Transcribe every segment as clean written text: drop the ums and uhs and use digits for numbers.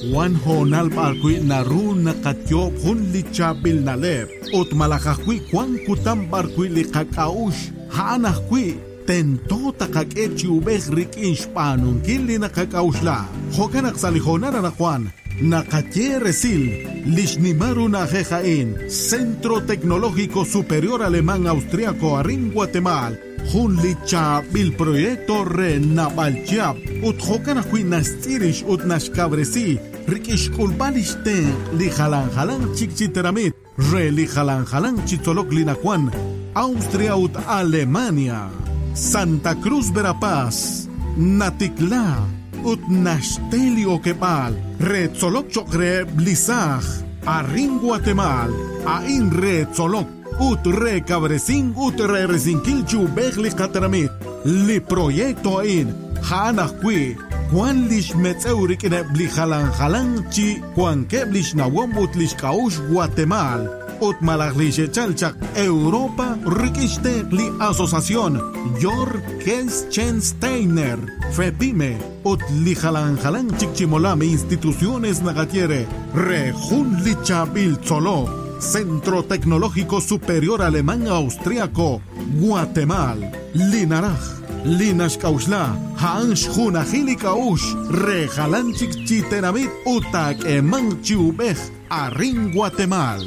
Juan Honal Barqui Naru Nakatyo Hun Lichabil Nalep Ut Malakakwi Juan Kutam Barqui Likakaush Hanakwi Tento Takakechi Ubeg Rik Inshpanun Kili Nakakaushla Hokanak Salihonara na Juan Nakatye Resil Lishnimaru Najejain Centro Tecnológico Superior Alemán Austriaco Arin Guatemala Hun licha bil proyecto re nabalchiab ut hokanakwi nastirish ut nashkabresi rikish kulbalishten li halan chikchiteramit re li halan chitzolok linakwan Austria ut Alemania Santa Cruz Verapaz Natikla ut Nashtelio Kepal re tzolok chokre blisaj Arin Guatemala ain re tzolok ut re cabresin ut re resinquilchu begli katramit li proyecto in hanakwi Juan lish metzeurik ne bli halan chi Juan keblish na wombut lish kaush Guatemala ut malaglish chalchak Europa rikiste li asociación Jorgensteiner Fepime ut li halan chikchimolame instituciones nagatiere re jun lichabil tzolo Centro Tecnológico Superior Alemán Austriaco, Guatemala, Linaraj, Linashkausla, Hansh Hunahili Kaush, Rejalanchik Chitenamit, Utak Emanchiubej, Arin Guatemala.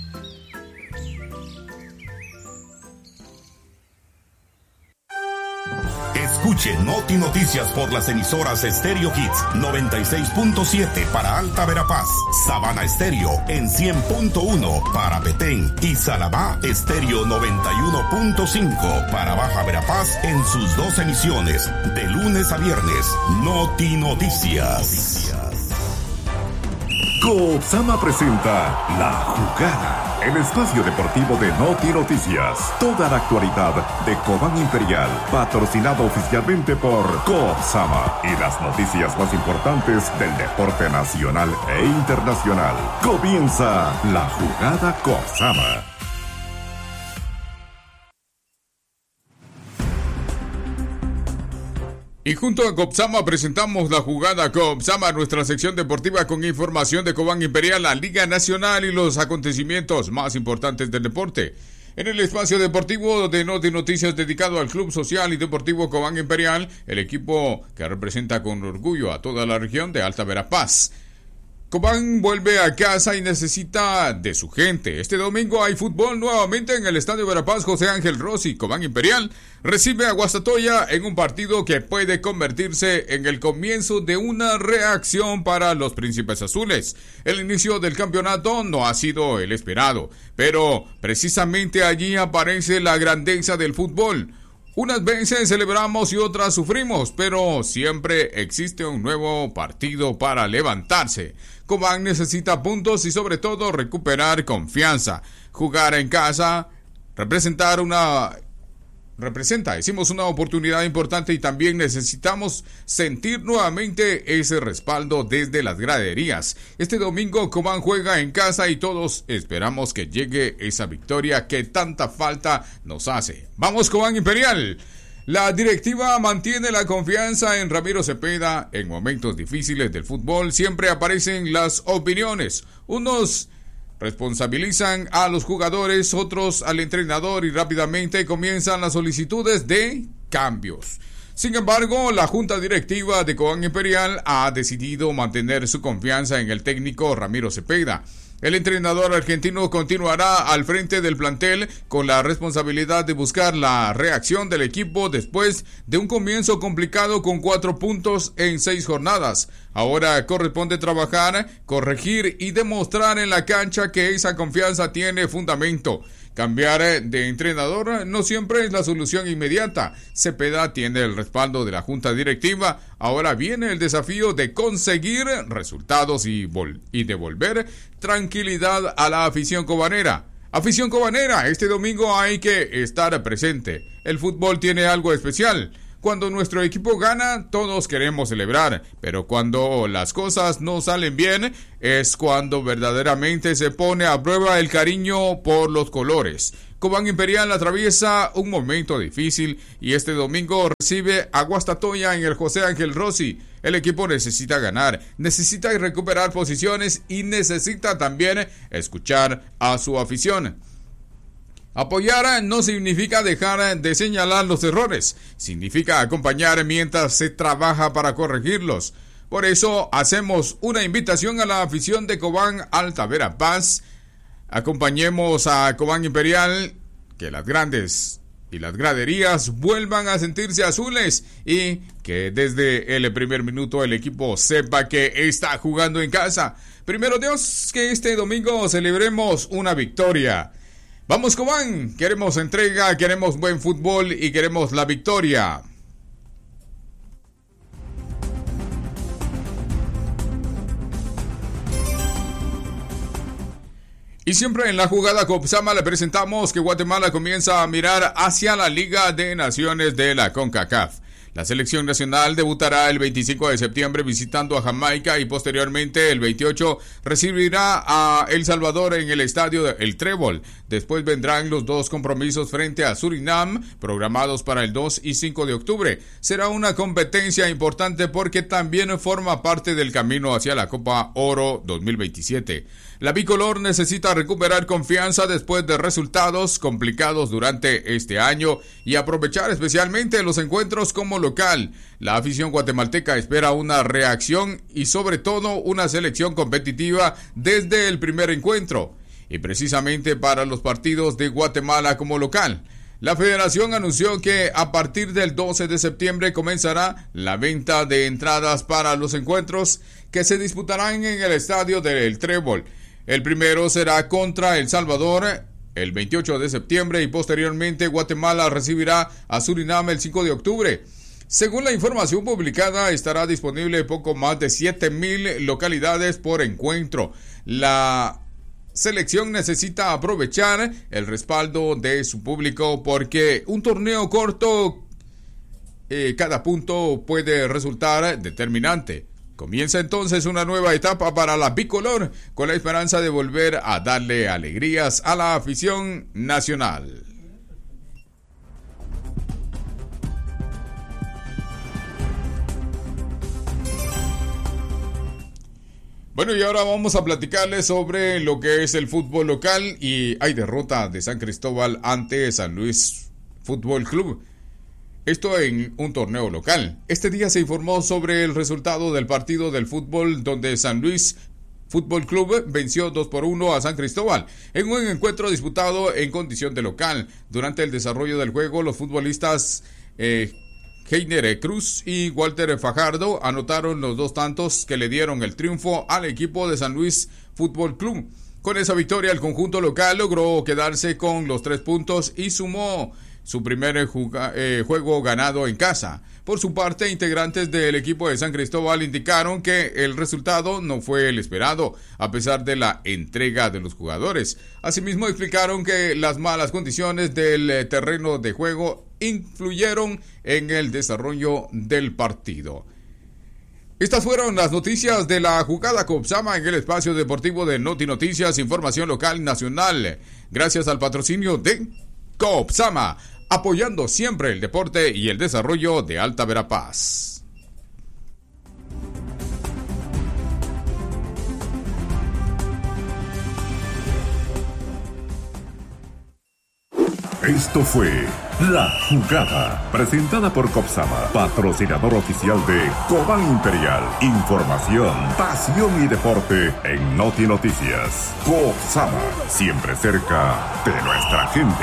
Escuche Noti Noticias por las emisoras Stereo Hits 96.7 para Alta Verapaz, Sabana Estéreo en 100.1 para Petén y Salabá Estéreo 91.5 para Baja Verapaz en sus dos emisiones de lunes a viernes. Noti Noticias. Copsama presenta La Jugada, el espacio deportivo de Noti Noticias. Toda la actualidad de Cobán Imperial, patrocinado oficialmente por Copsama, y las noticias más importantes del deporte nacional e internacional. Comienza La Jugada Copsama. Y junto a Copsama presentamos La Jugada Copsama, nuestra sección deportiva con información de Cobán Imperial, la Liga Nacional y los acontecimientos más importantes del deporte. En el espacio deportivo de Noti Noticias dedicado al Club Social y Deportivo Cobán Imperial, el equipo que representa con orgullo a toda la región de Alta Verapaz. Cobán vuelve a casa y necesita de su gente. Este domingo hay fútbol nuevamente en el Estadio Verapaz José Ángel Rossi. Cobán Imperial recibe a Guastatoya en un partido que puede convertirse en el comienzo de una reacción para los Príncipes Azules. El inicio del campeonato no ha sido el esperado, pero precisamente allí aparece la grandeza del fútbol. Unas veces celebramos y otras sufrimos, pero siempre existe un nuevo partido para levantarse. Cobán necesita puntos y sobre todo recuperar confianza. Jugar en casa representa una oportunidad importante y también necesitamos sentir nuevamente ese respaldo desde las graderías. Este domingo Cobán juega en casa y todos esperamos que llegue esa victoria que tanta falta nos hace. ¡Vamos Cobán Imperial! La directiva mantiene la confianza en Ramiro Cepeda. En momentos difíciles del fútbol siempre aparecen las opiniones. Unos responsabilizan a los jugadores, otros al entrenador y rápidamente comienzan las solicitudes de cambios. Sin embargo, la Junta Directiva de Cobán Imperial ha decidido mantener su confianza en el técnico Ramiro Cepeda. El entrenador argentino continuará al frente del plantel con la responsabilidad de buscar la reacción del equipo después de un comienzo complicado con 4 puntos en 6 jornadas. Ahora corresponde trabajar, corregir y demostrar en la cancha que esa confianza tiene fundamento. Cambiar de entrenador no siempre es la solución inmediata. Cepeda tiene el respaldo de la Junta Directiva. Ahora viene el desafío de conseguir resultados y devolver tranquilidad a la afición cobanera. Afición cobanera, este domingo hay que estar presente. El fútbol tiene algo especial. Cuando nuestro equipo gana, todos queremos celebrar, pero cuando las cosas no salen bien, es cuando verdaderamente se pone a prueba el cariño por los colores. Cobán Imperial atraviesa un momento difícil y este domingo recibe a Guastatoya en el José Ángel Rossi. El equipo necesita ganar, necesita recuperar posiciones y necesita también escuchar a su afición. Apoyar no significa dejar de señalar los errores, significa acompañar mientras se trabaja para corregirlos. Por eso hacemos una invitación a la afición de Cobán Alta Verapaz. Acompañemos a Cobán Imperial, que las grandes y las graderías vuelvan a sentirse azules y que desde el primer minuto el equipo sepa que está jugando en casa. Primero Dios, que este domingo celebremos una victoria. Vamos Cobán, queremos entrega, queremos buen fútbol y queremos la victoria. Y siempre en la jugada Copsama le presentamos que Guatemala comienza a mirar hacia la Liga de Naciones de la CONCACAF. La selección nacional debutará el 25 de septiembre visitando a Jamaica y posteriormente el 28 recibirá a El Salvador en el estadio El Trébol. Después vendrán los dos compromisos frente a Surinam, programados para el 2 y 5 de octubre. Será una competencia importante porque también forma parte del camino hacia la Copa Oro 2027. La bicolor necesita recuperar confianza después de resultados complicados durante este año y aprovechar especialmente los encuentros como local. La afición guatemalteca espera una reacción y sobre todo una selección competitiva desde el primer encuentro y precisamente para los partidos de Guatemala como local. La federación anunció que a partir del 12 de septiembre comenzará la venta de entradas para los encuentros que se disputarán en el estadio del Trébol. El primero será contra El Salvador el 28 de septiembre y posteriormente Guatemala recibirá a Surinam el 5 de octubre. Según la información publicada, estará disponible poco más de 7,000 localidades por encuentro. La selección necesita aprovechar el respaldo de su público porque un torneo corto, cada punto puede resultar determinante. Comienza entonces una nueva etapa para la bicolor con la esperanza de volver a darle alegrías a la afición nacional. Bueno, y ahora vamos a platicarles sobre lo que es el fútbol local y hay derrota de San Cristóbal ante San Luis Fútbol Club. Esto en un torneo local. Este día se informó sobre el resultado del partido del fútbol donde San Luis Fútbol Club venció 2-1 a San Cristóbal en un encuentro disputado en condición de local. Durante el desarrollo del juego, los futbolistas Heiner Cruz y Walter Fajardo anotaron los dos tantos que le dieron el triunfo al equipo de San Luis Fútbol Club. Con esa victoria, el conjunto local logró quedarse con los 3 puntos y sumó su primer juego ganado en casa. Por su parte, integrantes del equipo de San Cristóbal indicaron que el resultado no fue el esperado, a pesar de la entrega de los jugadores. Asimismo, explicaron que las malas condiciones del terreno de juego influyeron en el desarrollo del partido. Estas fueron las noticias de la jugada Copsama en el espacio deportivo de Noti Noticias, información local y nacional. Gracias al patrocinio de Copsama, apoyando siempre el deporte y el desarrollo de Alta Verapaz. Esto fue La Jugada, presentada por Copsama, patrocinador oficial de Cobán Imperial. Información, pasión y deporte en Noti Noticias. Copsama, siempre cerca de nuestra gente.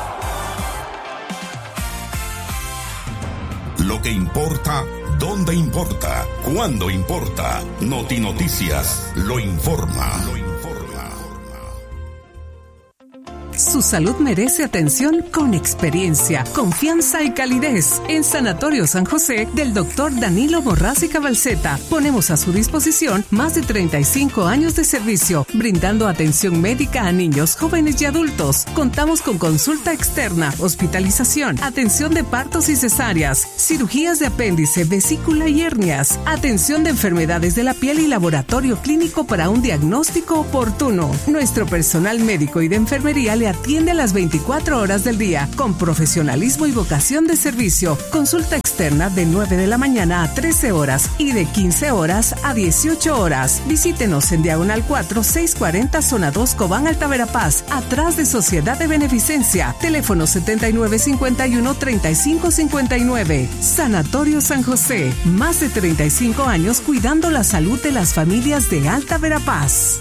Lo que importa, dónde importa, cuándo importa. Noti Noticias lo informa. Su salud merece atención con experiencia, confianza y calidez. En Sanatorio San José del Dr. Danilo Borrás y Cabalceta ponemos a su disposición más de 35 años de servicio, brindando atención médica a niños, jóvenes y adultos. Contamos con consulta externa, hospitalización, atención de partos y cesáreas, cirugías de apéndice, vesícula y hernias, atención de enfermedades de la piel y laboratorio clínico para un diagnóstico oportuno. Nuestro personal médico y de enfermería le atiende a las 24 horas del día, con profesionalismo y vocación de servicio. Consulta externa de 9 de la mañana a 13 horas y de 15 horas a 18 horas. Visítenos en Diagonal 4, 640, Zona 2, Cobán, Alta Verapaz, atrás de Sociedad de Beneficencia. Teléfono 7951-3559. Sanatorio San José. Más de 35 años cuidando la salud de las familias de Alta Verapaz.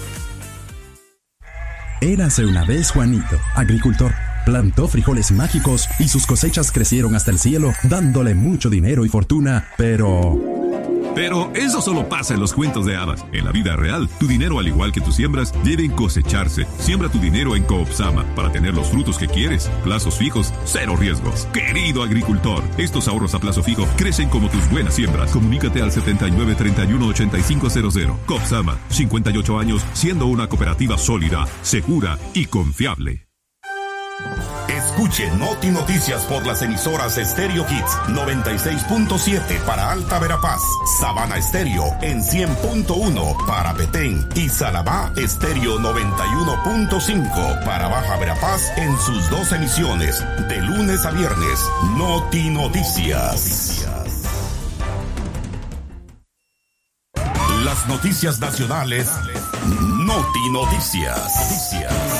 Érase una vez Juanito, agricultor. Plantó frijoles mágicos y sus cosechas crecieron hasta el cielo, dándole mucho dinero y fortuna, Pero eso solo pasa en los cuentos de hadas. En la vida real, tu dinero, al igual que tus siembras, deben cosecharse. Siembra tu dinero en Coopsama para tener los frutos que quieres. Plazos fijos, cero riesgos. Querido agricultor, estos ahorros a plazo fijo crecen como tus buenas siembras. Comunícate al 7931-8500. Coopsama, 58 años siendo una cooperativa sólida, segura y confiable. Escuche Noti Noticias por las emisoras Estéreo Hits 96.7 para Alta Verapaz, Sabana Estéreo en 100.1 para Petén y Salabá Estéreo 91.5 para Baja Verapaz en sus dos emisiones de lunes a viernes. Noti Noticias. Las noticias nacionales. Noti Noticias.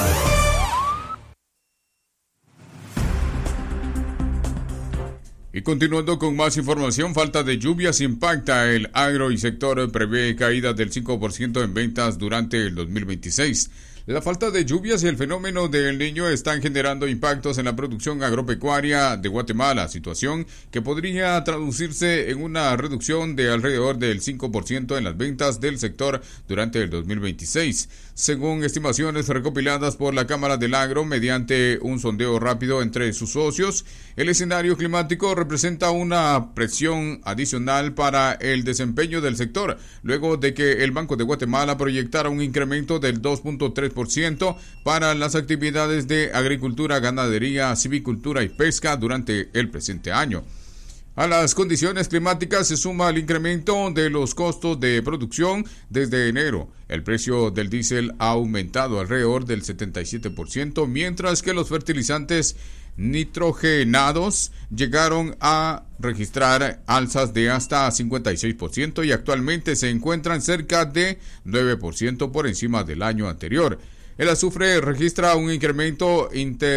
Y continuando con más información, falta de lluvias impacta el agro y sector prevé caída del 5% en ventas durante el 2026. La falta de lluvias y el fenómeno del Niño están generando impactos en la producción agropecuaria de Guatemala, situación que podría traducirse en una reducción de alrededor del 5% en las ventas del sector durante el 2026. Según estimaciones recopiladas por la Cámara del Agro mediante un sondeo rápido entre sus socios, el escenario climático representa una presión adicional para el desempeño del sector, luego de que el Banco de Guatemala proyectara un incremento del 2.3% para las actividades de agricultura, ganadería, silvicultura y pesca durante el presente año. A las condiciones climáticas se suma el incremento de los costos de producción desde enero. El precio del diésel ha aumentado alrededor del 77%, mientras que los fertilizantes nitrogenados llegaron a registrar alzas de hasta 56% y actualmente se encuentran cerca de 9% por encima del año anterior. El azufre registra un incremento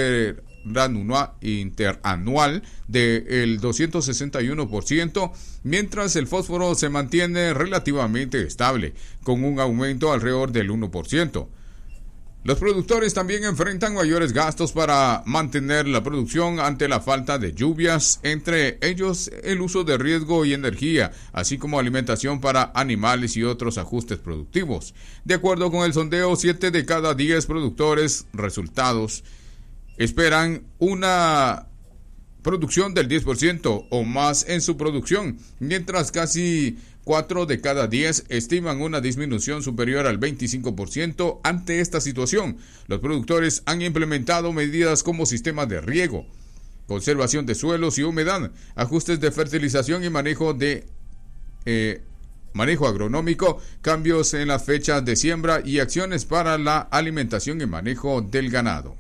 interanual del 261%, mientras el fósforo se mantiene relativamente estable, con un aumento alrededor del 1%. Los productores también enfrentan mayores gastos para mantener la producción ante la falta de lluvias, entre ellos el uso de riego y energía, así como alimentación para animales y otros ajustes productivos. De acuerdo con el sondeo, 7 de cada 10 productores resultados esperan una producción del 10% o más en su producción, mientras casi 4 de cada 10 estiman una disminución superior al 25% ante esta situación. Los productores han implementado medidas como sistemas de riego, conservación de suelos y humedad, ajustes de fertilización y manejo agronómico, cambios en las fechas de siembra y acciones para la alimentación y manejo del ganado.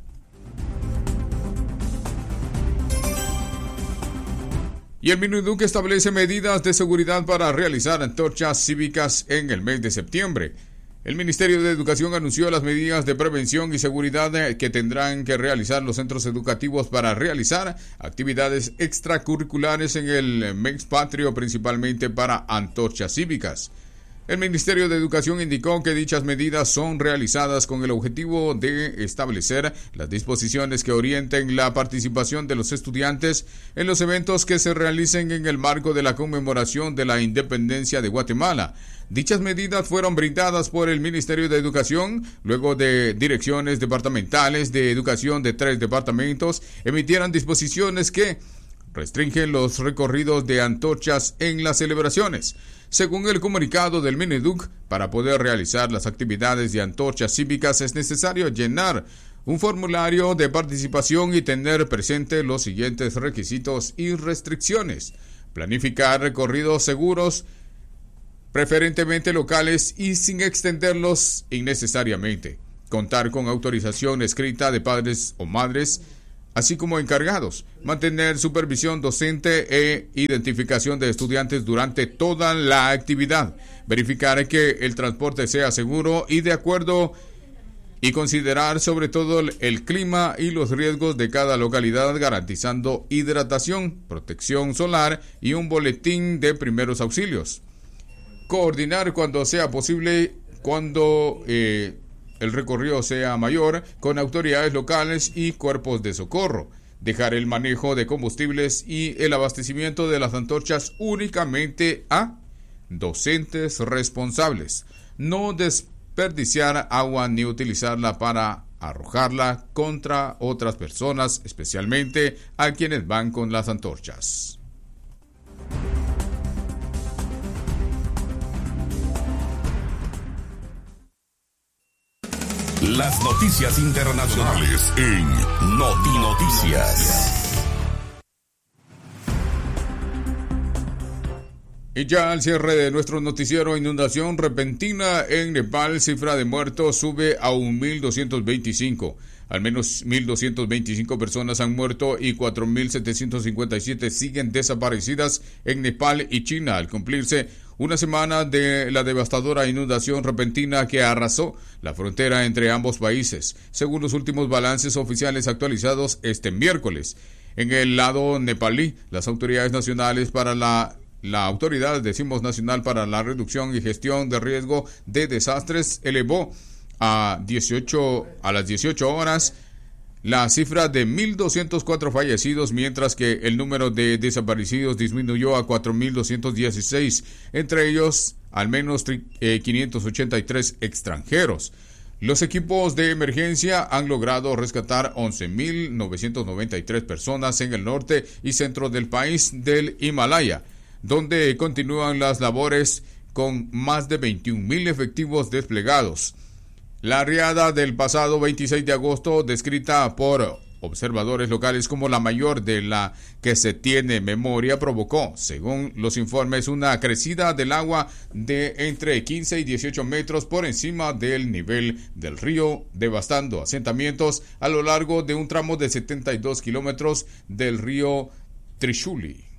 Y el Minuduc establece medidas de seguridad para realizar antorchas cívicas en el mes de septiembre. El Ministerio de Educación anunció las medidas de prevención y seguridad que tendrán que realizar los centros educativos para realizar actividades extracurriculares en el mes patrio, principalmente para antorchas cívicas. El Ministerio de Educación indicó que dichas medidas son realizadas con el objetivo de establecer las disposiciones que orienten la participación de los estudiantes en los eventos que se realicen en el marco de la conmemoración de la independencia de Guatemala. Dichas medidas fueron brindadas por el Ministerio de Educación luego de direcciones departamentales de educación de 3 departamentos emitieran disposiciones que restringen los recorridos de antorchas en las celebraciones. Según el comunicado del Mineduc, para poder realizar las actividades de antorchas cívicas es necesario llenar un formulario de participación y tener presente los siguientes requisitos y restricciones: planificar recorridos seguros, preferentemente locales y sin extenderlos innecesariamente, contar con autorización escrita de padres o madres, así como encargados, mantener supervisión docente e identificación de estudiantes durante toda la actividad, verificar que el transporte sea seguro y de acuerdo y considerar sobre todo el clima y los riesgos de cada localidad, garantizando hidratación, protección solar y un boletín de primeros auxilios. Coordinar cuando sea posible, cuando el recorrido sea mayor, con autoridades locales y cuerpos de socorro. Dejar el manejo de combustibles y el abastecimiento de las antorchas únicamente a docentes responsables. No desperdiciar agua ni utilizarla para arrojarla contra otras personas, especialmente a quienes van con las antorchas. Las noticias internacionales en Notinoticias. Y ya al cierre de nuestro noticiero, inundación repentina en Nepal, cifra de muertos sube a 1.225. Al menos 1.225 personas han muerto y 4.757 siguen desaparecidas en Nepal y China, al cumplirse una semana de la devastadora inundación repentina que arrasó la frontera entre ambos países, según los últimos balances oficiales actualizados este miércoles. En el lado nepalí, las autoridades nacionales para la Autoridad, decimos Nacional para la Reducción y Gestión de Riesgo de Desastres, elevó a las 18 horas la cifra de 1.204 fallecidos, mientras que el número de desaparecidos disminuyó a 4.216, entre ellos al menos 583 extranjeros. Los equipos de emergencia han logrado rescatar 11.993 personas en el norte y centro del país del Himalaya, donde continúan las labores con más de 21.000 efectivos desplegados. La riada del pasado 26 de agosto, descrita por observadores locales como la mayor de la que se tiene memoria, provocó, según los informes, una crecida del agua de entre 15 y 18 metros por encima del nivel del río, devastando asentamientos a lo largo de un tramo de 72 kilómetros del río Trishuli.